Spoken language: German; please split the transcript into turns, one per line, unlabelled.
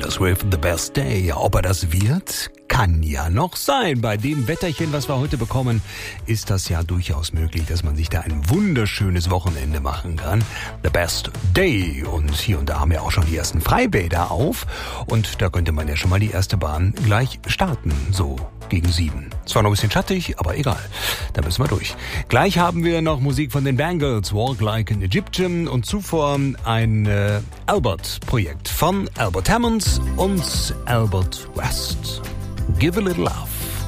Taylor Swift, The Best Day. Ob er das wird? Kann ja noch sein. Bei dem Wetterchen, was wir heute bekommen, ist das ja durchaus möglich, dass man sich da ein wunderschönes Wochenende machen kann. The Best Day. Und hier und da haben wir auch schon die ersten Freibäder auf. Und da könnte man ja schon mal die erste Bahn gleich starten, so gegen 7. Zwar noch ein bisschen schattig, aber egal. Da müssen wir durch. Gleich haben wir noch Musik von den Bangles, Walk Like an Egyptian, und zuvor ein Albert-Projekt von Albert Hammond und Albert West. Give a Little Love.